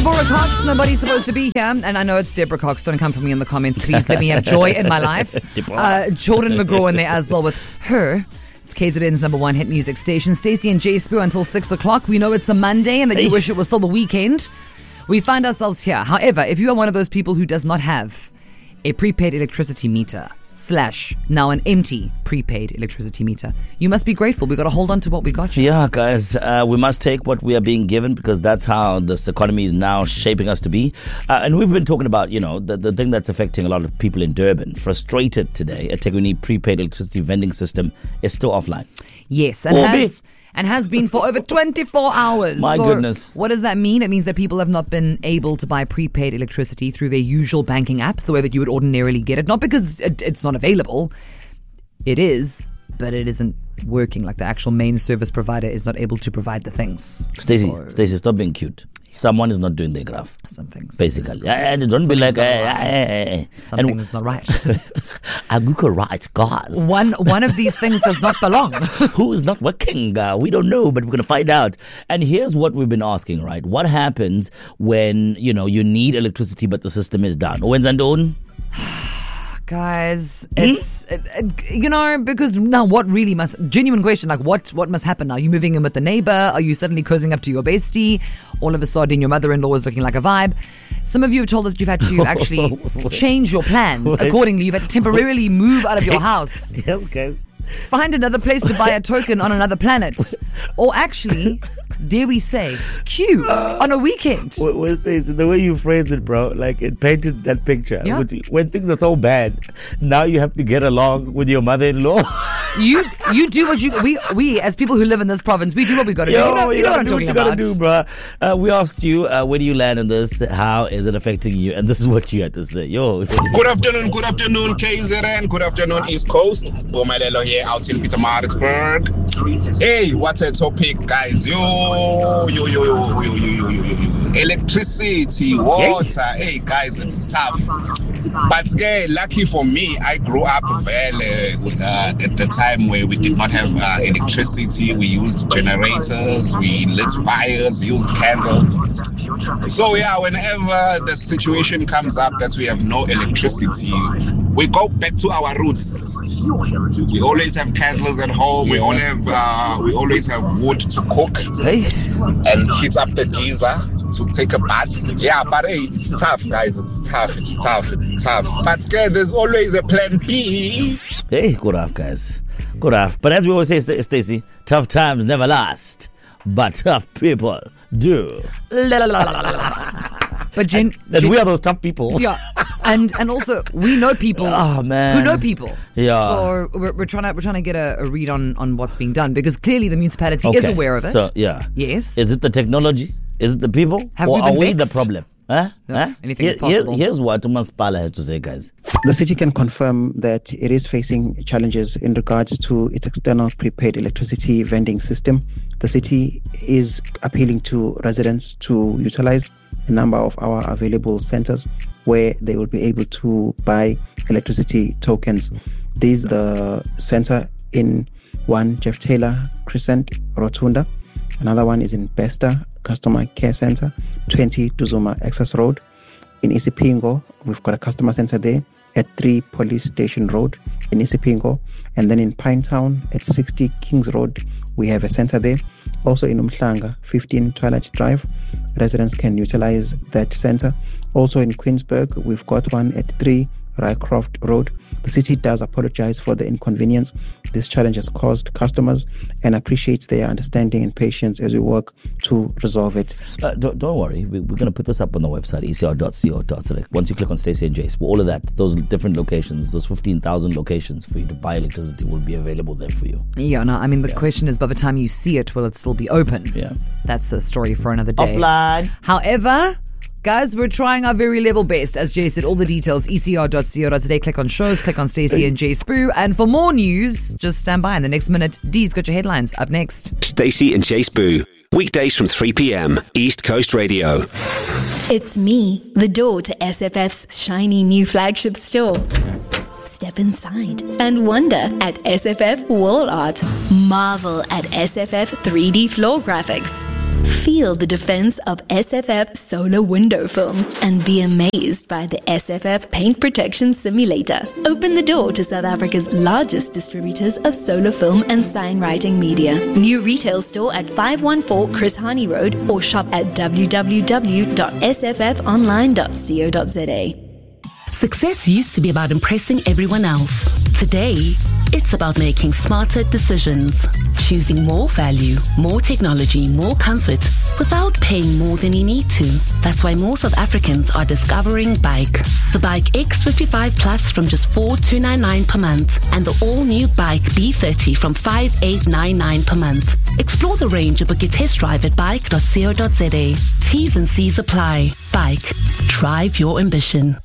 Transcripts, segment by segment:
Deborah Cox, nobody's supposed to be here. And I know it's Deborah Cox. Don't come for me in the comments, please. Let me have joy in my life. Jordan McGraw in there as well with Her. It's KZN's number one hit music station. Stacey and Jay Spoo until 6 o'clock. We know it's a Monday and that you wish it was still the weekend. We find ourselves here. However, if you are one of those people who does not have a prepaid electricity meter / now an empty prepaid electricity meter, you must be grateful. We've got to hold on to what we got you. Yeah, guys, we must take what we are being given because that's how this economy is now shaping us to be. And we've been talking about, the thing that's affecting a lot of people in Durban. Frustrated today, a eThekwini prepaid electricity vending system is still offline. Yes, and has been for over 24 hours. My goodness. What does that mean? It means that people have not been able to buy prepaid electricity through their usual banking apps the way that you would ordinarily get it. Not because it's not available. It is, but it isn't working. Like the actual main service provider is not able to provide the things. Stacey, stop being cute. Someone is not doing their graph. Something. Basically. Don't be like, something is not right. Aguka right, guys. One of these things does not belong. Who is not working? We don't know, but we're going to find out. And here's what we've been asking, right? What happens when, you need electricity, but the system is down? Wenzandon? Guys, it's, because now what really genuine question, like what must happen now? Are you moving in with the neighbor? Are you suddenly cozying up to your bestie? All of a sudden your mother-in-law is looking like a vibe. Some of you have told us you've had to actually change your plans accordingly. You've had to temporarily move out of your house. Yes, guys. Find another place to buy a token on another planet. Or actually, dare we say, queue on a weekend. Stacey, the way you phrased it, bro, like it painted that picture. Yeah. When things are so bad, now you have to get along with your mother-in-law. You do what we as people who live in this province, we do what we got to do. You know what I'm talking about. You gotta do, bro. We asked you, where do you land in this? How is it affecting you? And this is what you had to say. Good afternoon, KZN. Good afternoon, East Coast. Bomalelo here out in Pietermaritzburg. Hey, what a topic, guys. Electricity, water. Hey, guys, it's tough. But lucky for me, I grew up at the time where we did not have electricity. We used generators, we lit fires, used candles. So whenever the situation comes up that we have no electricity, we go back to our roots. We always have candles at home. We always have wood to cook and heat up the geyser to take a bath. Yeah, but hey, it's tough, guys. It's tough. But there's always a plan B. Hey, good off, guys. Good off. But as we always say, Stacey, tough times never last, but tough people do. But we are those tough people. Yeah, and also we know people. Oh man, who know people. Yeah. So we're trying to get a read on what's being done because clearly the municipality is aware of it. So yeah, yes. Is it the technology? Is it the people? Or are we the problem? No, anything is possible. Here's what Umasipala has to say, guys. The city can confirm that it is facing challenges in regards to its external prepaid electricity vending system. The city is appealing to residents to utilize a number of our available centers where they will be able to buy electricity tokens. This is the center in 1 Jeff Taylor Crescent, Rotunda. Another one is in Besta Customer Care Center, 20 Duzuma Access Road. In Isipingo, we've got a customer center there at 3 Police Station Road in Isipingo. And then in Pinetown at 60 Kings Road, we have a center there. Also in Umhlanga, 15 Twilight Drive, residents can utilize that center. Also in Queensburg, we've got one at 3 Rycroft Road. The city does apologize for the inconvenience this challenge has caused customers and appreciates their understanding and patience as we work to resolve it. Don't worry, we're going to put this up on the website, ecr.co.za. Once you click on Stacey and Jace, all of that, those different locations, those 15,000 locations for you to buy electricity will be available there for you. Yeah, no, I mean, the question is, by the time you see it, will it still be open? Yeah. That's a story for another day. Offline. However, guys, we're trying our very level best. As Jay said, all the details, ecr.co.za. Click on shows, click on Stacey and Jay Spoo. And for more news, just stand by. In the next minute, D's got your headlines up next. Stacey and Jay Spoo. Weekdays from 3 p.m. East Coast Radio. It's me, the door to SFF's shiny new flagship store. Step inside and wonder at SFF wall art. Marvel at SFF 3D floor graphics. Feel the defense of SFF solar window film and be amazed by the SFF paint protection simulator. Open the door to South Africa's largest distributors of solar film and sign writing media. New retail store at 514 Chris Hani Road or shop at www.sffonline.co.za. Success used to be about impressing everyone else. Today, it's about making smarter decisions. Choosing more value, more technology, more comfort without paying more than you need to. That's why more South Africans are discovering Bike. The Bike X55 Plus from just $4,299 per month and the all-new Bike B30 from $5,899 per month. Explore the range and book your test drive at bike.co.za. T's and C's apply. Bike. Drive your ambition.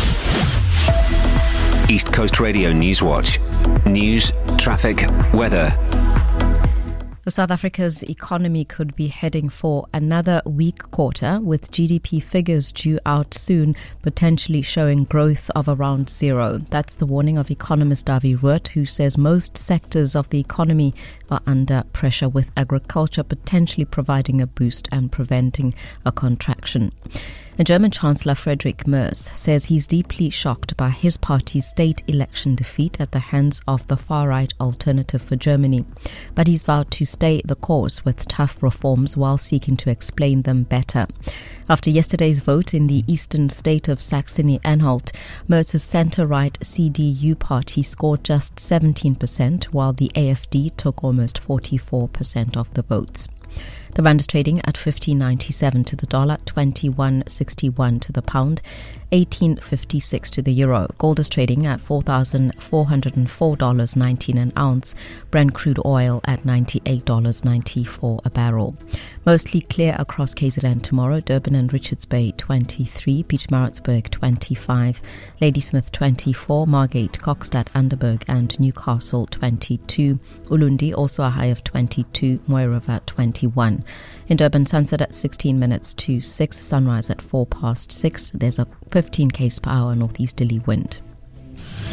East Coast Radio News Watch. News, traffic, weather. South Africa's economy could be heading for another weak quarter, with GDP figures due out soon, potentially showing growth of around zero. That's the warning of economist Dawie Rood, who says most sectors of the economy are under pressure, with agriculture potentially providing a boost and preventing a contraction. And German Chancellor Friedrich Merz says he's deeply shocked by his party's state election defeat at the hands of the far-right Alternative for Germany. But he's vowed to stay the course with tough reforms while seeking to explain them better. After yesterday's vote in the eastern state of Saxony-Anhalt, Merz's centre-right CDU party scored just 17%, while the AfD took almost 44% of the votes. The rand is trading at 15.97 to the dollar, 21.61 to the pound, 18.56 to the euro. Gold is trading at $4,404.19 an ounce. Brent crude oil at $98.94 a barrel. Mostly clear across KZN tomorrow. Durban and Richards Bay 23, Pietermaritzburg 25, Ladysmith 24, Margate, Kokstad, Anderburg and Newcastle 22, Ulundi also a high of 22, Mooi River 21. In Durban, sunset at 16 minutes to 6, sunrise at 4 past 6. There's a 15 km/h northeasterly wind.